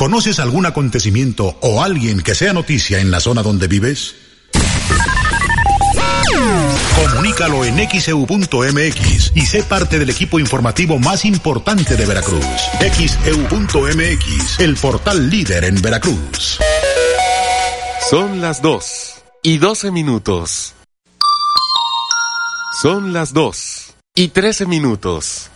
¿Conoces algún acontecimiento o alguien que sea noticia en la zona donde vives? Comunícalo en xeu.mx y sé parte del equipo informativo más importante de Veracruz. xeu.mx, el portal líder en Veracruz. Son las 2:12. Son las 2:13.